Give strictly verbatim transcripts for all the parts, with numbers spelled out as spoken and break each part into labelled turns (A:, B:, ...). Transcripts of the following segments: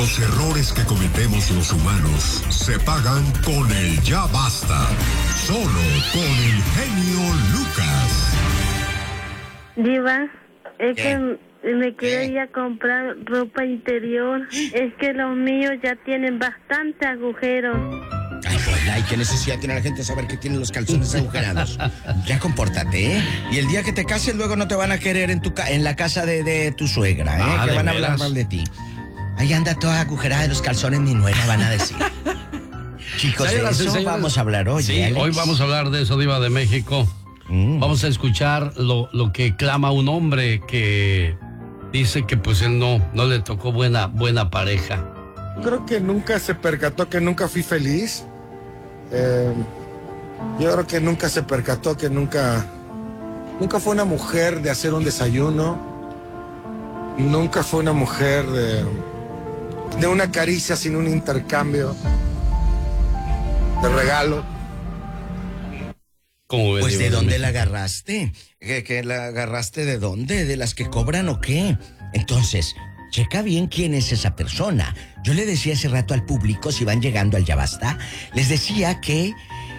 A: Los errores que cometemos los humanos se pagan con el ya basta. Solo con el genio Lucas.
B: Diva, es
C: ¿Qué?
B: que me quiero
C: ¿Qué?
B: ir a comprar ropa interior. Es que los míos ya tienen bastante agujeros.
C: Ay, pues, ay, qué necesidad tiene la gente de saber que tienen los calzones agujerados. Ya compórtate, ¿eh? Y el día que te cases, luego no te van a querer en tu ca- en la casa de, de tu suegra, ¿eh?
D: Ah,
C: que
D: ¿de
C: van a hablar
D: veras?
C: mal de ti. Ahí anda toda agujerada de los calzones, mi nuera, van a decir. Chicos, de
D: Señoras y
C: eso
D: señores,
C: vamos a hablar hoy,
D: Sí,
C: Alex.
D: hoy vamos a hablar de eso, Diva de México.
C: Mm.
D: Vamos a escuchar lo, lo que clama un hombre que dice que pues él no, no le tocó buena, buena pareja.
E: Creo que nunca se percató que nunca fui feliz. Eh, yo creo que nunca se percató que nunca, nunca fue una mujer de hacer un desayuno. Nunca fue una mujer de, de una caricia sin un intercambio de regalo.
D: ¿Cómo ves,
C: Pues
D: Diva
C: ¿de dónde
D: México?
C: la agarraste? ¿Que, que la agarraste de dónde? ¿De las que cobran o qué? Entonces, checa bien quién es esa persona. Yo le decía hace rato al público, si van llegando al Ya Basta, les decía que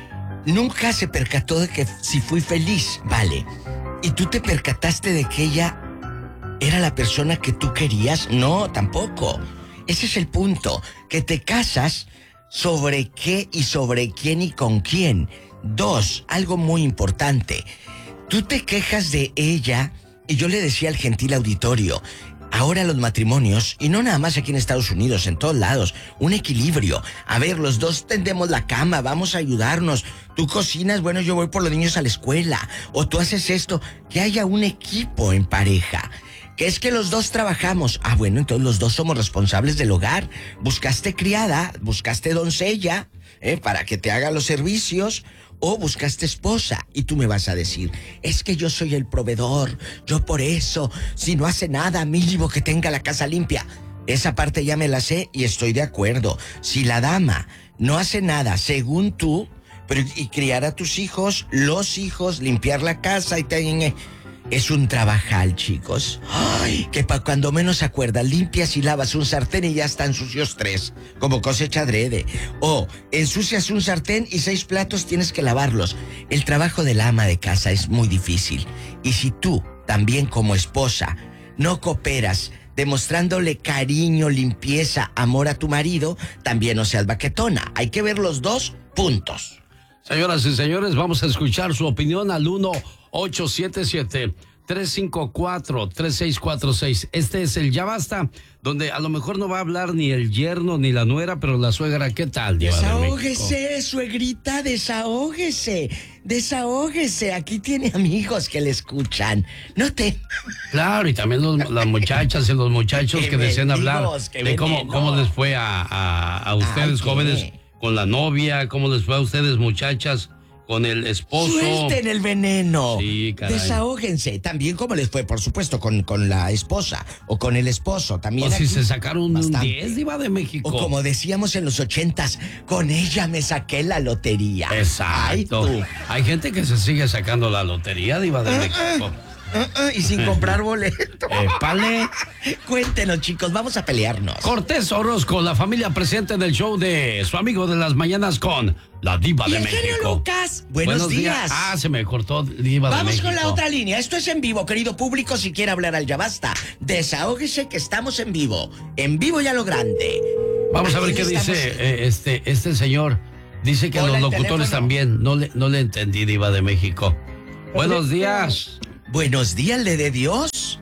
C: nunca se percató de que si fui feliz, vale. ¿Y tú te percataste de que ella era la persona que tú querías? No, tampoco. Ese es el punto, que te casas sobre qué y sobre quién y con quién. Dos, algo muy importante. Tú te quejas de ella, y yo le decía al gentil auditorio, ahora los matrimonios, y no nada más aquí en Estados Unidos, en todos lados, un equilibrio. A ver, los dos tendemos la cama, vamos a ayudarnos. Tú cocinas, bueno, yo voy por los niños a la escuela. O tú haces esto, que haya un equipo en pareja. Que es que los dos trabajamos. Ah, bueno, entonces los dos somos responsables del hogar. Buscaste criada, buscaste doncella, ¿eh? Para que te haga los servicios. O buscaste esposa y tú me vas a decir, es que yo soy el proveedor, yo por eso, si no hace nada, mínimo que tenga la casa limpia. Esa parte ya me la sé y estoy de acuerdo. Si la dama no hace nada según tú, pero y criar a tus hijos, los hijos, limpiar la casa y te... Es un trabajal, chicos. Ay, que pa' cuando menos se acuerdas, limpias y lavas un sartén y ya están sucios tres, como cosecha adrede. O ensucias un sartén y seis platos tienes que lavarlos. El trabajo de la ama de casa es muy difícil. Y si tú, también como esposa, no cooperas demostrándole cariño, limpieza, amor a tu marido, también no seas baquetona. Hay que ver los dos puntos.
D: Señoras y señores, vamos a escuchar su opinión al uno ocho siete siete, tres cinco cuatro, tres seis cuatro seis. Este es el Ya Basta, donde a lo mejor no va a hablar ni el yerno ni la nuera, pero la suegra, ¿qué tal, Diva de México?
C: Desahógese, suegrita, desahógese, desahógese. Aquí tiene amigos que le escuchan. No te...
D: Claro, y también los- las muchachas y los muchachos
C: Qué
D: que desean hablar
C: mendigos, qué
D: de cómo,
C: veneno.
D: cómo les fue a, a, a ustedes,
C: Ay, ¿qué?
D: jóvenes, con la novia, cómo les fue a ustedes, muchachas, con el esposo.
C: Suelten el veneno.
D: Sí, caray.
C: Desahógense. También como les fue, por supuesto, con, con la esposa o con el esposo. También
D: O si
C: aquí,
D: se sacaron un
C: bastante.
D: diez, Diva de México.
C: O como decíamos en los ochentas, con ella me saqué la lotería. Ay,
D: Exacto.
C: tú.
D: Hay gente que se sigue sacando la lotería, Diva de México.
C: Ah, ah, y sin comprar boleto.
D: Épale.
C: Cuéntenos, chicos, vamos a pelearnos.
D: Cortés Orozco, la familia presente del show de su amigo de las mañanas con la Diva
C: Y
D: de
C: el
D: México.
C: genio Lucas, buenos, días.
D: Ah, se me cortó Diva de
C: Vamos
D: México.
C: con la otra línea. Esto es en vivo, querido público. Si quiere hablar al Ya Basta, desahógese que estamos en vivo. En vivo y a lo grande.
D: Vamos a ver
C: Ahí
D: qué
C: estamos.
D: dice eh, este, este señor. Dice que
C: Hola,
D: los
C: el
D: locutores
C: teléfono.
D: también. No le, no le entendí, Diva de México. Buenos días.
C: Buenos días, le de Dios.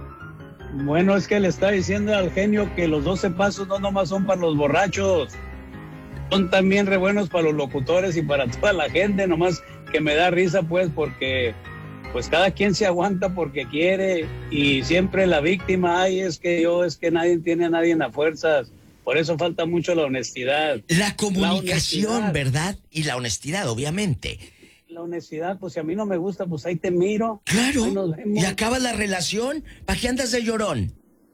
F: Bueno, es que le está diciendo al genio que los doce pasos no nomás son para los borrachos, son también re buenos para los locutores y para toda la gente, nomás que me da risa pues porque pues cada quien se aguanta porque quiere y siempre la víctima, ay, es que yo, es que nadie tiene a nadie en las fuerzas, por eso falta mucho la honestidad.
C: La comunicación,
F: honestidad.
C: ¿verdad? Y la honestidad, obviamente.
F: La honestidad, pues si a mí no me gusta, pues ahí te miro.
C: Claro.
F: Ahí nos vemos.
C: Y acaba la relación. ¿Para qué andas de llorón?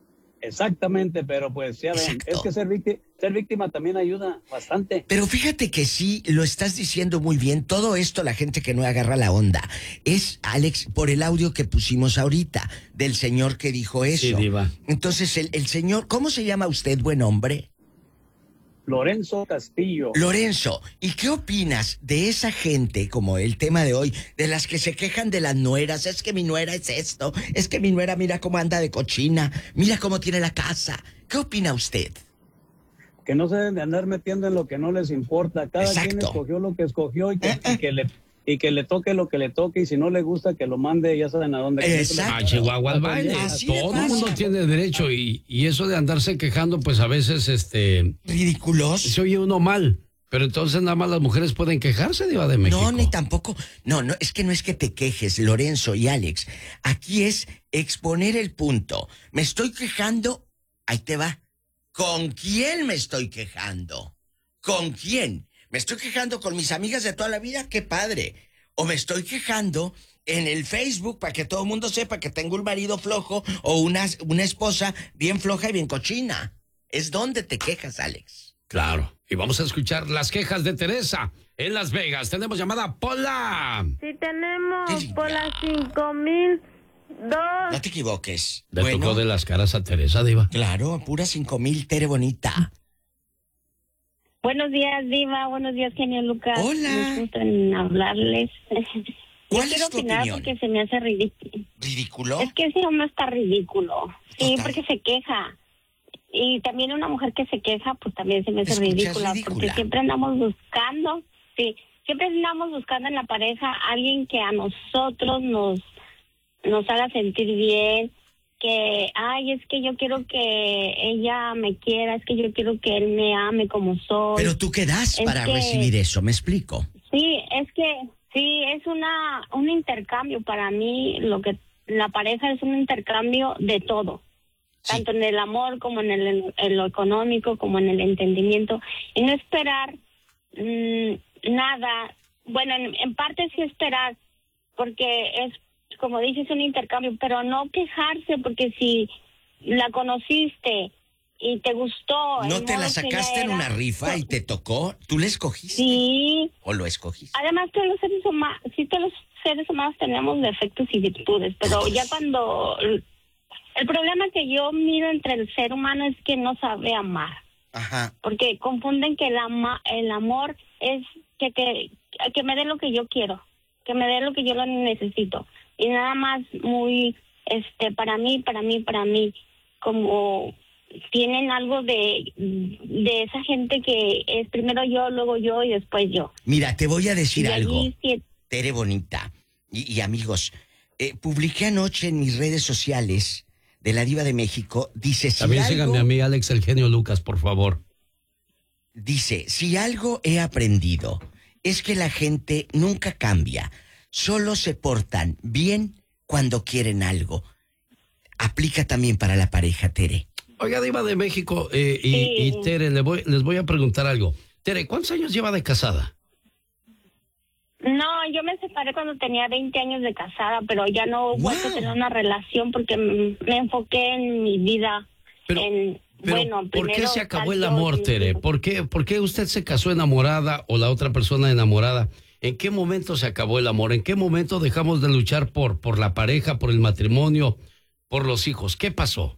F: Exactamente, pero pues ya ven,
C: Exacto.
F: es que ser víctima, ser víctima también ayuda bastante.
C: Pero fíjate que sí, lo estás diciendo muy bien. Todo esto, la gente que no agarra la onda, es, Alex, por el audio que pusimos ahorita, del señor que dijo eso.
D: Sí, Diva.
C: Entonces, el, el señor, ¿cómo se llama usted, buen hombre?
F: Lorenzo Castillo.
C: Lorenzo, ¿y qué opinas de esa gente, como el tema de hoy, de las que se quejan de las nueras? Es que mi nuera es esto, es que mi nuera mira cómo anda de cochina, mira cómo tiene la casa. ¿Qué opina usted?
F: Que no se deben de andar metiendo en lo que no les importa. Cada
C: Exacto.
F: quien escogió lo que escogió y que,
C: Eh, eh.
F: y que le y que le toque lo que le toque, y si no le gusta que lo mande, ya saben a dónde.
C: Exacto.
D: A Chihuahua al baile.
C: Así de
D: Todo el
C: fácil.
D: mundo tiene derecho y, y eso de andarse quejando, pues a veces este
C: ¿Ridículos?
D: se oye uno mal. Pero entonces nada más las mujeres pueden quejarse, Diva de México.
C: No, ni tampoco. No, no, es que no es que te quejes, Lorenzo y Alex. Aquí es exponer el punto. Me estoy quejando, ahí te va. ¿Con quién me estoy quejando? ¿Con quién? ¿Me estoy quejando con mis amigas de toda la vida? ¡Qué padre! O me estoy quejando en el Facebook para que todo el mundo sepa que tengo un marido flojo o una, una esposa bien floja y bien cochina. Es donde te quejas, Alex.
D: Claro. Y vamos a escuchar las quejas de Teresa en Las Vegas. Tenemos llamada Pola.
B: Sí tenemos
C: Sí,
B: por
C: ya.
B: las cinco mil dos.
C: No te equivoques.
D: Le tocó de las caras a Teresa, Diva.
C: Claro, pura cinco mil, Tere bonita.
G: Buenos días, Diva. Buenos días, genio Lucas.
C: Hola.
G: Me gusta en hablarles.
C: ¿Cuál
G: Yo
C: es
G: quiero
C: tu
G: opinar
C: opinión?
G: porque se me hace ridículo.
C: ¿Ridículo?
G: Es que ese hombre está ridículo. Sí,
C: Total.
G: porque se queja. Y también una mujer que se queja, pues también se me hace
C: ¿Te escuchas
G: ridícula,
C: ridícula?
G: porque siempre andamos buscando, sí, siempre andamos buscando en la pareja a alguien que a nosotros nos, nos haga sentir bien, que, ay, es que yo quiero que ella me quiera, es que yo quiero que él me ame como soy.
C: Pero tú qué das
G: Es
C: para
G: que-
C: recibir eso, ¿me explico?
G: Sí, es que sí, es una un intercambio para mí. Lo que la pareja es un intercambio de todo,
C: Sí.
G: tanto en el amor como en, el, en lo económico, como en el entendimiento, y no esperar mmm, nada. Bueno, en, en parte sí esperar, porque es, como dices, un intercambio, pero no quejarse, porque si la conociste y te gustó... el
C: ¿No te
G: modo
C: la
G: que ella
C: sacaste en
G: era,
C: una rifa y te tocó? ¿Tú le escogiste?
G: Sí.
C: ¿O lo escogiste?
G: Además, todos los seres humanos, sí, todos los seres humanos tenemos defectos y virtudes, pero ya cuando... El problema que yo miro entre el ser humano es que no sabe amar,
C: Ajá.
G: porque confunden que el, ama, el amor es que, que, que me dé lo que yo quiero, que me dé lo que yo lo necesito, y nada más muy, este, para mí, para mí, para mí, como... tienen algo de, de esa gente que es primero yo, luego yo y después yo.
C: Mira, te voy a decir
G: Y
C: algo,
G: allí sí-
C: Tere bonita. Y, y amigos, eh, publiqué anoche en mis redes sociales de la Diva de México, dice, si
D: También
C: algo,
D: síganme a mí, Alex, el genio Lucas, por favor.
C: dice, si algo he aprendido es que la gente nunca cambia, solo se portan bien cuando quieren algo. Aplica también para la pareja, Tere.
D: Oiga, Diva de México, eh, y,
G: Sí.
D: y Tere, le voy, les voy a preguntar algo. Tere, ¿cuántos años lleva de casada?
G: No, yo me separé cuando tenía veinte años de casada, pero ya no he vuelto a
C: Wow.
G: tener una relación porque m- me enfoqué en mi vida.
D: Pero,
G: en,
D: pero
G: bueno,
D: ¿por qué
G: primero
D: se acabó el
G: tanto
D: amor,
G: mis
D: Tere?
G: hijos.
D: ¿Por qué, ¿Por qué usted se casó enamorada o la otra persona enamorada? ¿En qué momento se acabó el amor? ¿En qué momento dejamos de luchar por, por la pareja, por el matrimonio, por los hijos? ¿Qué pasó?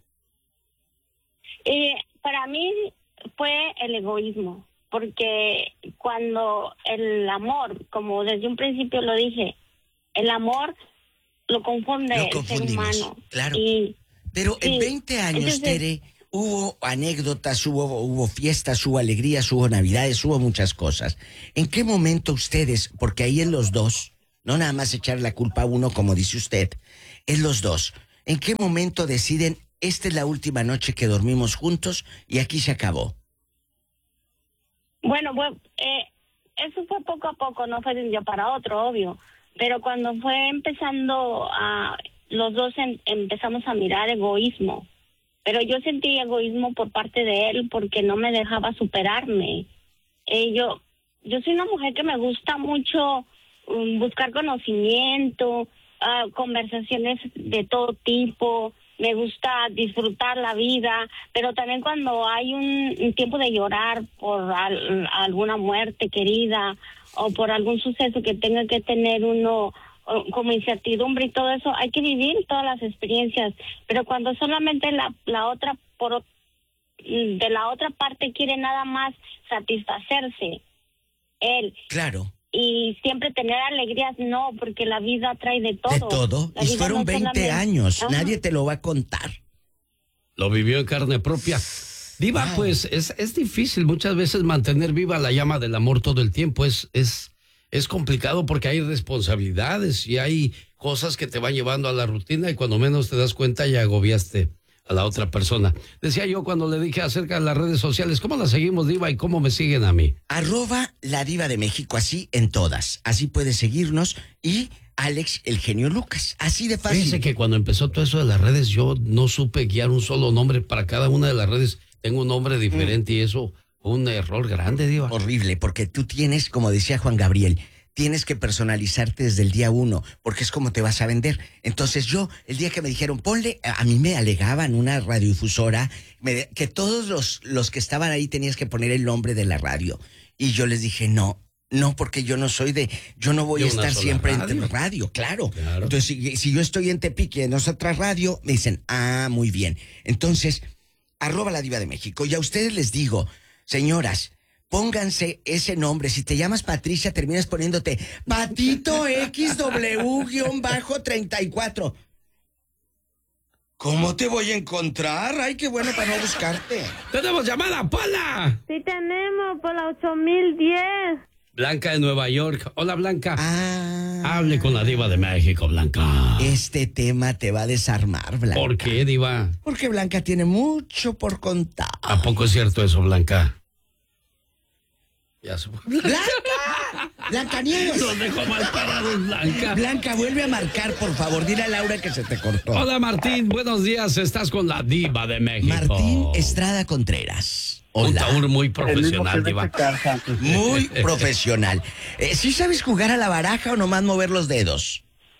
G: Eh, para mí fue el egoísmo, porque cuando el amor, como desde un principio lo dije, el amor lo confunde
C: Lo
G: el ser
C: confundimos,
G: humano.
C: claro.
G: Y
C: Pero en
G: sí,
C: veinte años,
G: entonces-
C: Tere, hubo anécdotas, hubo, hubo fiestas, hubo alegrías, hubo navidades, hubo muchas cosas. ¿En qué momento ustedes, porque ahí en los dos, no nada más echar la culpa a uno como dice usted, es los dos, ¿en qué momento deciden, esta es la última noche que dormimos juntos y aquí se acabó?
G: Bueno, bueno eh, eso fue poco a poco, no fue de un día para otro, obvio. Pero cuando fue empezando a... Los dos em- empezamos a mirar egoísmo. Pero yo sentí egoísmo por parte de él porque no me dejaba superarme. Eh, yo, yo soy una mujer que me gusta mucho um, buscar conocimiento, uh, conversaciones de todo tipo. me gusta disfrutar la vida, pero también cuando hay un, un tiempo de llorar por al, alguna muerte querida o por algún suceso que tenga que tener uno como incertidumbre y todo eso, hay que vivir todas las experiencias, pero cuando solamente la, la otra por de la otra parte quiere nada más satisfacerse él.
C: Claro.
G: Y siempre tener alegrías, no, porque la vida trae de todo.
C: De todo.
G: La
C: Y
G: vida
C: fueron
G: no
C: veinte
G: solamente...
C: años.
G: Ajá.
C: Nadie te lo va a contar.
D: Lo vivió en carne propia. Diva,
C: Wow.
D: pues es, es difícil muchas veces mantener viva la llama del amor todo el tiempo. Es, es, es complicado porque hay responsabilidades y hay cosas que te van llevando a la rutina y cuando menos te das cuenta ya agobiaste a la otra persona. Decía yo cuando le dije acerca de las redes sociales, ¿cómo las seguimos, Diva, y cómo me siguen a mí?
C: Arroba la Diva de México, así en todas. Así puedes seguirnos. Y Alex, el genio Lucas. Así de fácil.
D: Fíjense que cuando empezó todo eso de las redes, yo no supe guiar un solo nombre para cada una de las redes. Tengo un nombre diferente mm. y eso fue un error grande, Diva.
C: Horrible, porque tú tienes, como decía Juan Gabriel, tienes que personalizarte desde el día uno, porque es como te vas a vender. Entonces yo, el día que me dijeron, ponle, a mí me alegaban una radiodifusora, me, que todos los, los que estaban ahí tenías que poner el nombre de la radio. Y yo les dije, no, no, porque yo no soy de, yo no voy a estar siempre radio. en radio, claro. claro. Entonces, si, si yo estoy en Tepic y en otra radio, me dicen, ah, muy bien. Entonces, arroba la Diva de México. Y a ustedes les digo, señoras, pónganse ese nombre. Si te llamas Patricia, terminas poniéndote Patito X W treinta y cuatro. ¿Cómo te voy a encontrar? Ay, qué bueno para no buscarte.
D: ¡Tenemos llamada, Pola!
B: Sí tenemos, por la ocho mil diez.
D: Blanca de Nueva York. Hola, Blanca.
C: Ah.
D: Hable con la Diva de México, Blanca.
C: Este tema te va a desarmar, Blanca.
D: ¿Por qué, Diva?
C: Porque Blanca tiene mucho por contar.
D: ¿A poco es cierto eso, Blanca? Ya se...
C: ¡Blanca! ¡Blanca Nieves!
D: Nos dejó mal parados, Blanca.
C: Blanca, vuelve a marcar, por favor. Dile a Laura que se te cortó.
D: Hola, Martín. Buenos días. Estás con la Diva de México.
C: Martín Estrada Contreras.
D: Hola. Un taur muy profesional, Diva.
C: Muy profesional. Eh, ¿Sí sabes jugar a la baraja o nomás mover los dedos?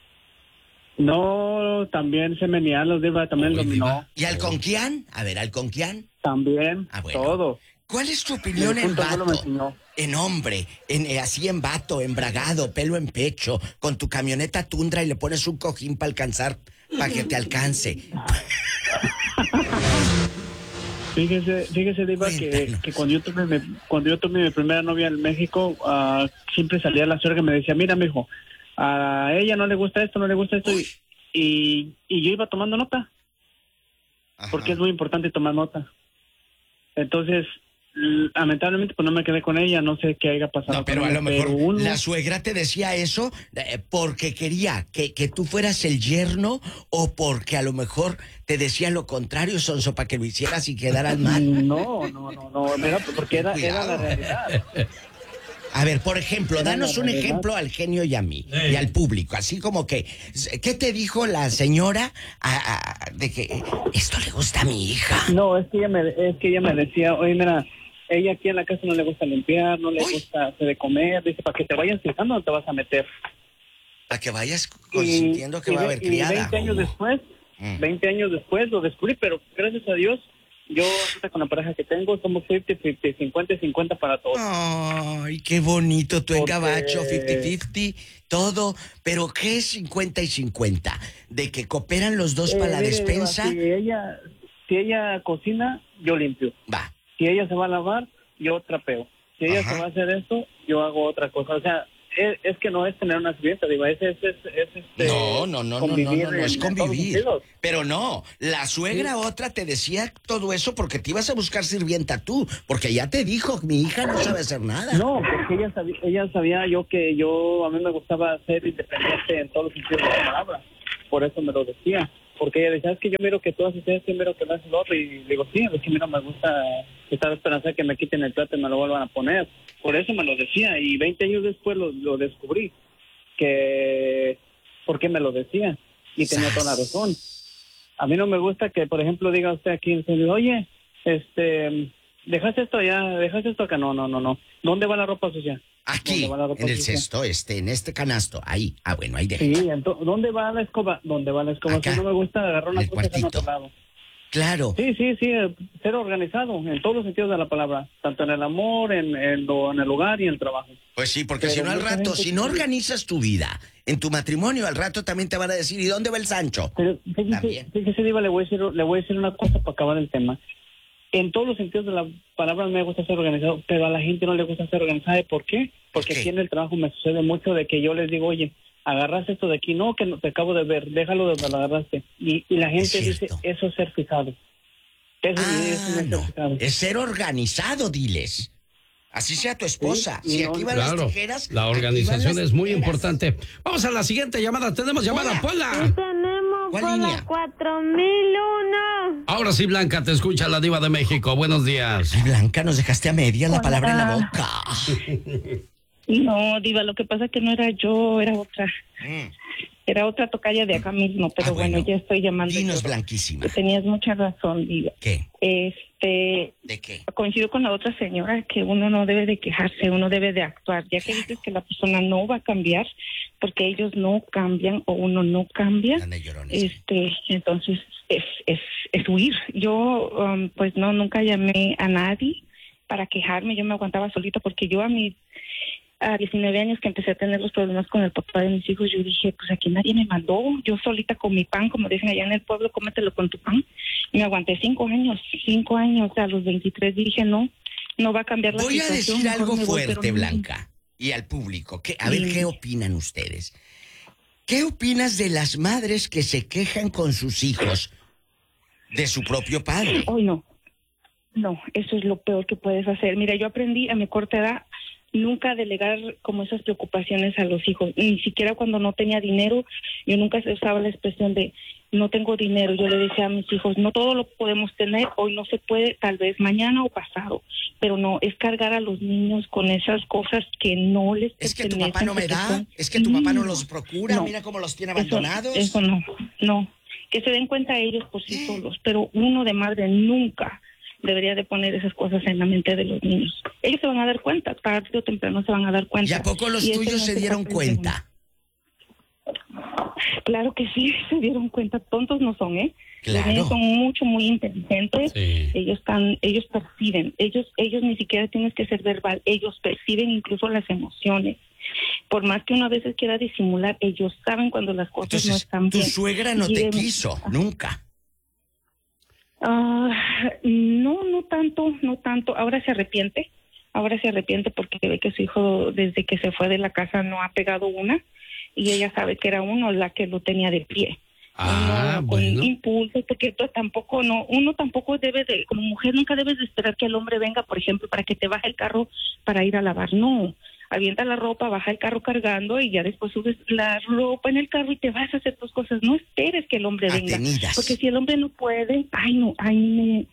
F: No, también se menean los Diva, también
D: Uy,
F: lo
D: Diva.
C: ¿Y al conquián? A ver, ¿al conquián?
F: También,
C: Ah, bueno.
F: todo.
C: ¿Cuál es tu opinión en vato? En hombre, en, eh, así en vato, embragado, pelo en pecho, con tu camioneta Tundra y le pones un cojín para alcanzar, para que te alcance.
F: Fíjese, fíjese, Diva, que, que cuando yo tuve mi, cuando yo tuve mi primera novia en México, uh, siempre salía la suegra que me decía, mira, mijo, a ella no le gusta esto, no le gusta esto, y, y, y yo iba tomando nota, Ajá. porque es muy importante tomar nota. Entonces, lamentablemente, pues no me quedé con ella, no sé qué haya pasado.
C: No, pero
F: con
C: a
F: ella,
C: lo mejor
F: uno...
C: la suegra te decía eso eh, porque quería que, que tú fueras el yerno o porque a lo mejor te decía lo contrario, Sonso, para que lo hicieras y quedaras mal.
F: No, no, no, no, era porque era, era la realidad.
C: A ver, por ejemplo, danos un ejemplo al genio y a mí, hey. y al público, así como que, ¿qué te dijo la señora a, a, de que esto le gusta a mi hija?
F: No, es que ella me, es que ella me decía, oye, mira, ella aquí en la casa no le gusta limpiar, no le Uy. gusta hacer de comer, dice, para que te vayas fijando no te vas a meter.
C: Para que vayas consintiendo y, que y, va a haber
F: y
C: criada.
F: veinte años después, mm. veinte años después lo descubrí, pero gracias a Dios, yo con la pareja que tengo somos cincuenta cincuenta, cincuenta cincuenta para todos.
C: Ay, qué bonito, tú
F: Porque...
C: en gabacho, cincuenta cincuenta, todo. Pero ¿qué es cincuenta y cincuenta? ¿De que cooperan los dos eh, para la
F: mire,
C: despensa?
F: Si ella, si ella cocina, yo limpio.
C: Va.
F: Si ella se va a lavar, yo trapeo. Si ella Ajá. se va a hacer esto, yo hago otra cosa. O sea, es, es que no es tener una sirvienta, digo, es, es, es, es este,
C: no, no, no, no, no, no, no, es convivir. Pero no, la suegra sí. otra te decía todo eso porque te ibas a buscar sirvienta tú, porque ya te dijo, mi hija no sabe hacer nada.
F: No, porque ella sabía, ella sabía yo que yo, a mí me gustaba ser independiente en todos los sentidos de la palabra, por eso me lo decía. Porque ella decía, es que yo miro que tú haces esto y miro que no haces lo otro. Y le digo, sí, es que mira, me gusta estar esperando que me quiten el plato y me lo vuelvan a poner. Por eso me lo decía. Y veinte años después lo, lo descubrí. Que, ¿por qué me lo decía? Y tenía toda la razón. A mí no me gusta que, por ejemplo, diga usted aquí en serio, oye, este, dejaste esto allá, dejaste esto acá. No, no, no, no. ¿Dónde va la ropa sucia?
C: Aquí,
F: ¿Dónde va la
C: en
F: ropa
C: el
F: sucia?
C: cesto, este, en este canasto. Ahí. Ah, bueno, ahí deja.
F: Sí, ento- ¿dónde va la escoba? ¿Dónde va la escoba?
C: Acá,
F: Si no me gusta agarrar
C: en
F: una
C: el
F: cosa en otro
C: cuartito.
F: lado.
C: Claro.
F: Sí, sí, sí, eh, ser organizado en todos los sentidos de la palabra, tanto en el amor, en, en, lo, en el hogar y en el trabajo.
C: Pues sí, porque
F: Pero
C: si no al
F: mucha
C: rato,
F: gente
C: si no
F: que-
C: organizas tu vida en tu matrimonio, al rato también te van a decir, ¿y dónde va el Sancho?
F: Pero fíjese,
C: También.
F: fíjese, Diva, le voy a decir, le voy a decir una cosa para acabar el tema. En todos los sentidos de la palabra me gusta ser organizado, pero a la gente no le gusta ser organizada. ¿Por qué? Porque
C: qué?
F: aquí en el trabajo me sucede mucho de que yo les digo, oye, agarraste esto de aquí, no, que no, te acabo de ver, déjalo de donde lo agarraste. Y, y la gente dice,
C: cierto.
F: eso es ser fijado. Eso, eso
C: Ah,
F: es
C: no.
F: ser fijado.
C: Es ser organizado, diles. Así sea tu esposa.
F: Sí,
C: si
F: y no-
C: aquí van
D: Claro,
C: las tijeras.
D: la
C: aquí van
D: organización
C: las
D: es muy
C: tijeras.
D: importante. Vamos a la siguiente llamada. Tenemos llamada,
C: Hola.
D: Pola.
B: Tenemos
C: ¿Cuál
B: por
C: línea?
B: la cuatro mil uno.
D: Ahora sí, Blanca, te escucha la diva de México. Buenos días.
C: Ay, Blanca, nos dejaste a media la
H: Hola.
C: palabra en la boca.
H: No, Diva, lo que pasa es que no era yo, era otra.
C: Mm.
H: Era otra tocaya de acá mismo, pero
C: Ah,
H: bueno,
C: bueno.
H: ya estoy llamando.
C: Dinos,
H: yo.
C: Blanquísima.
H: Tenías mucha razón, Diva.
C: ¿Qué?
H: Este,
C: ¿De qué?
H: coincido con la otra señora que uno no debe de quejarse, uno debe de actuar. Ya que dices que la persona no va a cambiar, porque ellos no cambian o uno no cambia,
C: Anda llorones.
H: este, entonces es, es, es huir. Yo, um, pues no, nunca llamé a nadie para quejarme, yo me aguantaba solita porque yo a mis a diecinueve años que empecé a tener los problemas con el papá de mis hijos, yo dije, pues aquí nadie me mandó, yo solita con mi pan, como dicen allá en el pueblo, cómetelo con tu pan. Y me aguanté cinco años, cinco años, a los veintitrés dije, no, no va a cambiar la
C: Voy a
H: situación.
C: decir
H: mejor
C: algo
H: me voy,
C: fuerte,
H: pero no-
C: Blanca, y al público. ¿Qué? A ver,
H: Sí.
C: ¿qué opinan ustedes? ¿Qué opinas de las madres que se quejan con sus hijos de su propio padre?
H: Hoy no, no, eso es lo peor que puedes hacer. Mira, yo aprendí a mi corta edad nunca delegar como esas preocupaciones a los hijos, ni siquiera cuando no tenía dinero, yo nunca usaba la expresión de no tengo dinero, yo le decía a mis hijos, no todo lo podemos tener, hoy no se puede, tal vez mañana o pasado, pero no, es cargar a los niños con esas cosas que no les
C: Es que tu
H: pertenecen,
C: papá no me
H: porque
C: da,
H: son
C: es que tu papá no
H: niños.
C: los procura,
H: No.
C: mira cómo los tiene
H: Eso-
C: abandonados.
H: Eso, no, no, que se den cuenta ellos por sí
C: ¿Eh?
H: solos, pero uno de madre nunca debería de poner esas cosas en la mente de los niños. Ellos se van a dar cuenta, tarde o temprano se van a dar cuenta.
C: ¿Y a poco los
H: Y ese
C: tuyos
H: no
C: se
H: es el
C: dieron
H: papel de
C: cuenta?
H: uno. Claro que sí, se dieron cuenta, tontos no son, ¿eh?
C: Claro.
H: Los niños son mucho, muy inteligentes.
D: Sí.
H: Ellos están, ellos perciben, ellos, ellos ni siquiera tienes que ser verbal, ellos perciben incluso las emociones. Por más que uno a veces quiera disimular, ellos saben cuando las cosas no
C: Entonces,
H: están
C: tu
H: bien.
C: suegra no
H: Y
C: te
H: de-
C: quiso, nunca.
H: Ah, no, no tanto, no tanto. Ahora se arrepiente, ahora se arrepiente porque ve que su hijo desde que se fue de la casa no ha pegado una y ella sabe que era uno la que lo tenía de pie.
D: Ah,
H: Uno con
D: bueno.
H: impulso, porque esto tampoco no, uno tampoco debe de, como mujer nunca debes de esperar que el hombre venga, por ejemplo, para que te baje el carro para ir a lavar. No, avienta la ropa, baja el carro cargando y ya después subes la ropa en el carro y te vas a hacer tus cosas. No esperes que el hombre venga.
C: Atenidas.
H: Porque si el hombre no puede, ay no, ay me,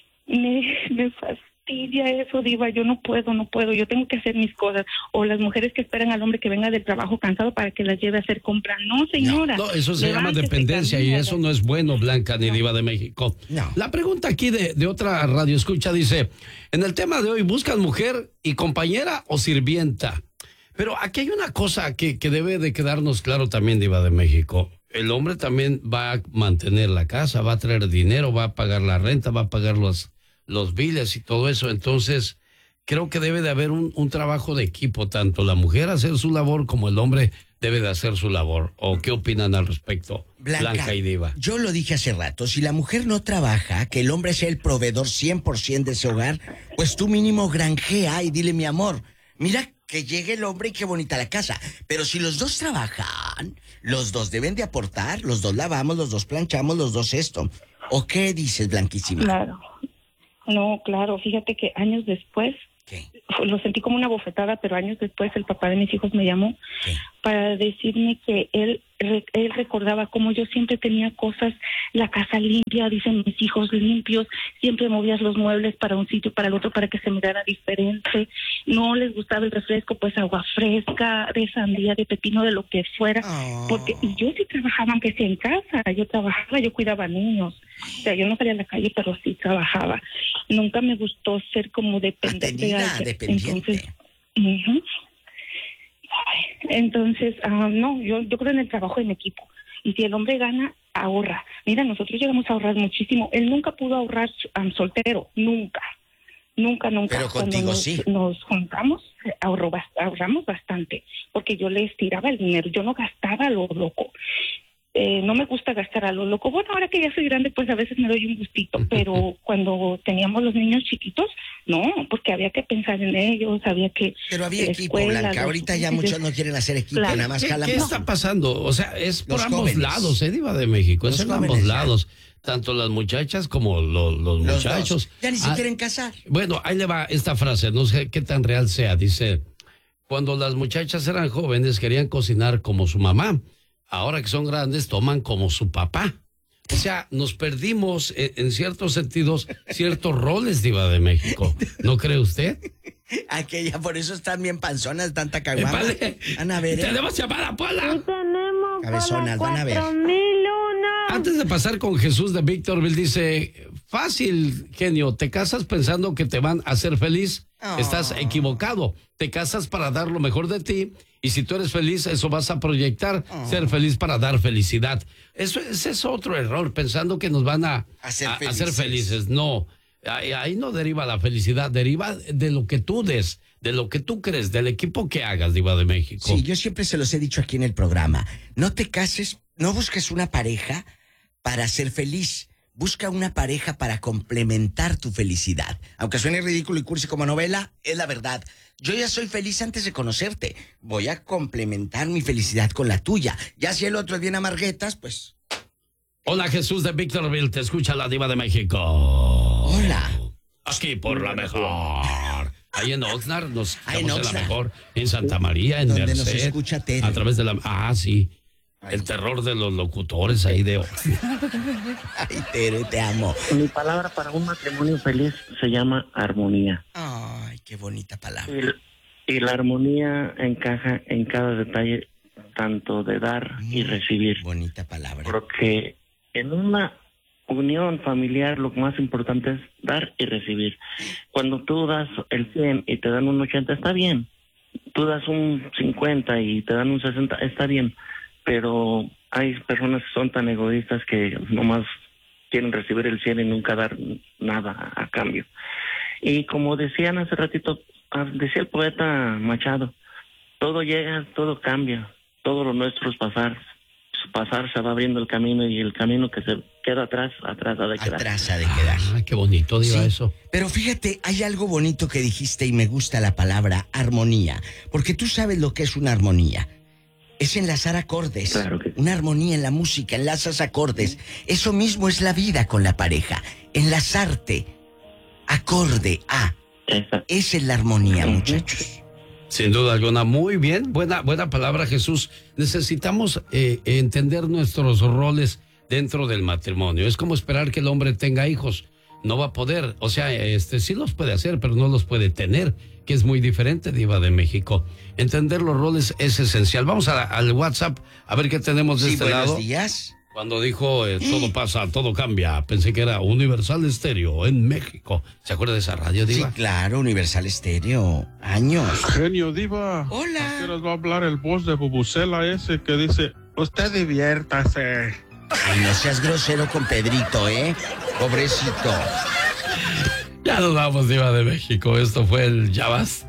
H: me, me fastidia eso, Diva, yo no puedo, no puedo, yo tengo que hacer mis cosas. O las mujeres que esperan al hombre que venga del trabajo cansado para que las lleve a hacer compra. No, señora.
D: No, eso se llama
H: Levántese,
D: dependencia y
H: camine,
D: eso no es bueno, Blanca, ni diva de México.
C: No.
D: La pregunta aquí de, de otra radio escucha dice, en el tema de hoy, ¿buscan mujer y compañera o sirvienta? Pero aquí hay una cosa que, que debe de quedarnos claro también, diva de México. El hombre también va a mantener la casa, va a traer dinero, va a pagar la renta, va a pagar los, los biles y todo eso. Entonces, creo que debe de haber un, un trabajo de equipo, tanto la mujer hacer su labor como el hombre debe de hacer su labor. ¿O qué opinan al respecto,
C: Blanca,
D: Blanca, y Diva?
C: yo lo dije hace rato, si la mujer no trabaja, que el hombre sea el proveedor cien por ciento de ese hogar, pues tú mínimo granjea y dile, mi amor, mira que llegue el hombre y qué bonita la casa. Pero si los dos trabajan, los dos deben de aportar, los dos lavamos, los dos planchamos, los dos esto. ¿O qué dices, Blanquísima?
H: Claro. No, claro, fíjate que años después,
C: ¿Qué?
H: lo sentí como una bofetada, pero años después el papá de mis hijos me llamó
C: ¿Qué?
H: para decirme que él él recordaba cómo yo siempre tenía cosas, la casa limpia, dicen mis hijos limpios, siempre movías los muebles para un sitio, para el otro, para que se mirara diferente, no les gustaba el refresco, pues agua fresca, de sandía, de pepino, de lo que fuera,
C: Oh.
H: porque y yo sí trabajaba, aunque sea en casa, yo trabajaba, yo cuidaba niños, o sea, yo no salía a la calle, pero sí trabajaba, nunca me gustó ser como dependiente de
C: Atenida,
H: alguien.
C: dependiente.
H: Entonces, ujú. Entonces, uh, no, yo, yo creo en el trabajo en equipo. Y si el hombre gana, ahorra. Mira, nosotros llegamos a ahorrar muchísimo. Él nunca pudo ahorrar um, soltero, nunca. Nunca, nunca.
C: Pero contigo
H: Cuando nos,
C: sí.
H: nos juntamos, ahorró, ahorramos bastante, porque yo le estiraba el dinero, yo no gastaba a lo loco. Eh, no me gusta gastar a lo loco. Bueno, ahora que ya soy grande, pues a veces me doy un gustito, pero cuando teníamos los niños chiquitos, no, porque había que pensar en ellos, había que...
C: Pero había equipo,
H: escuela,
C: Blanca.
H: los-
C: Ahorita ya muchos no quieren hacer equipo,
H: Claro.
C: nada más
D: ¿Qué,
C: jalan.
D: qué está pasando? O sea, es por
C: Los
D: ambos
C: jóvenes.
D: lados, ¿eh, Diva de México? Es
C: Los
D: en ambos
C: jóvenes, ya.
D: lados. Tanto las muchachas como lo- los,
C: Los
D: muchachos.
C: dos. Ya ni se
D: Ah,
C: quieren casar.
D: Bueno, ahí le va esta frase, no sé qué tan real sea. Dice, cuando las muchachas eran jóvenes querían cocinar como su mamá. Ahora que son grandes toman como su papá. O sea, nos perdimos en, en ciertos sentidos ciertos roles, Diva de México. ¿No cree usted?
C: Aquella, por eso están bien panzonas, tanta caguama.
D: Vale.
C: Van a ver, ¿eh?
D: Tenemos llamada, Pola.
B: Tenemos
C: Cabezonas, van a ver.
B: cuatro mil uno.
D: Antes de pasar con Jesús de Victorville, dice, fácil, genio, te casas pensando que te van a hacer feliz.
C: Oh.
D: Estás equivocado. Te casas para dar lo mejor de ti y si tú eres feliz, eso vas a proyectar,
C: Oh.
D: ser feliz para dar felicidad. Eso, ese es otro error, pensando que nos van a
C: Hacer
D: a- a
C: felices.
D: hacer felices. No, ahí, ahí no deriva la felicidad, deriva de lo que tú des, de lo que tú crees, del equipo que hagas, Diva de México.
C: Sí, yo siempre se los he dicho aquí en el programa. No te cases, no busques una pareja para ser feliz. Busca una pareja para complementar tu felicidad. Aunque suene ridículo y cursi como novela, es la verdad. Yo ya soy feliz antes de conocerte. Voy a complementar mi felicidad con la tuya. Ya si el otro es bien amarguetas, pues...
D: Hola, Jesús de Victorville, te escucha la Diva de México.
C: Hola.
D: Aquí por la mejor. Ahí en Oxnard nos
C: Ah, en
D: escuchamos en la
C: Oxnard.
D: mejor. En Santa María, en
C: Donde nos
D: Merced.
C: escucha Tere.
D: A través de la... Ah, sí. El terror de los locutores ahí de Oxnard.
C: Ay, Tere, te amo.
I: Mi palabra para un matrimonio feliz se llama armonía.
C: Ay, qué bonita palabra.
I: Y, y la armonía encaja en cada detalle, tanto de dar y recibir.
C: Bonita palabra.
I: Porque en una unión familiar lo más importante es dar y recibir. Cuando tú das el cien y te dan un ochenta, está bien. Tú das un cincuenta y te dan un sesenta, está bien. Pero hay personas que son tan egoístas que nomás quieren recibir el cien y nunca dar nada a cambio. Y como decían hace ratito, decía el poeta Machado, todo llega, todo cambia, todo lo nuestro es pasar. Pasar se va abriendo el camino y el camino que se queda atrás, atrás ha de quedar.
C: Atrás ha de quedar.
D: Ah, qué bonito, Diva,
C: Sí,
D: eso.
C: Pero fíjate, hay algo bonito que dijiste y me gusta la palabra armonía, porque tú sabes lo que es una armonía. Es enlazar acordes.
I: Claro que sí.
C: Una armonía en la música, enlazas acordes. Eso mismo es la vida con la pareja. Enlazarte acorde a.
I: Esa.
C: Esa es la armonía,
I: Ujú.
C: muchachos.
D: Sin duda alguna, muy bien, buena, buena palabra, Jesús. Necesitamos eh, entender nuestros roles dentro del matrimonio. Es como esperar que el hombre tenga hijos. No va a poder, o sea, este sí los puede hacer, pero no los puede tener, que es muy diferente, Diva de México. Entender los roles es esencial. Vamos a- al WhatsApp a ver qué tenemos de
C: Sí,
D: este
C: buenos
D: lado.
C: días.
D: Cuando dijo eh, todo pasa, todo cambia, pensé que era Universal Estéreo en México. ¿Se acuerda de esa radio,
C: Sí,
D: Diva?
C: claro, Universal Estéreo. Años.
J: Genio Diva.
C: Hola.
J: ¿A qué horas va a hablar el voz de Bubucela ese que dice, usted diviértase?
C: Ay, no seas grosero con Pedrito, ¿eh? Pobrecito.
D: Ya nos vamos, Diva de México. Esto fue el Ya Vas.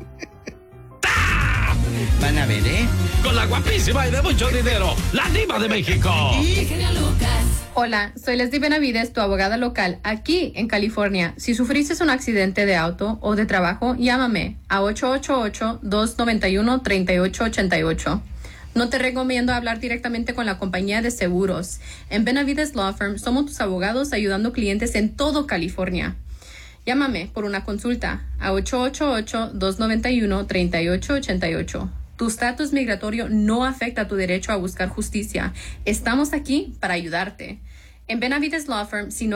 C: Van a ver, ¿eh?
D: Con la guapísima y de mucho dinero, la Diva de México.
K: Hola, soy Leslie Benavides, tu abogada local, aquí en California. Si sufriste un accidente de auto o de trabajo, llámame a ocho ocho ocho, dos nueve uno, tres ocho ocho ocho. No te recomiendo hablar directamente con la compañía de seguros. En Benavides Law Firm somos tus abogados ayudando clientes en todo California. Llámame por una consulta a ocho ocho ocho, dos nueve uno, tres ocho ocho ocho. Tu estatus migratorio no afecta tu derecho a buscar justicia. Estamos aquí para ayudarte. En Benavides Law Firm, si no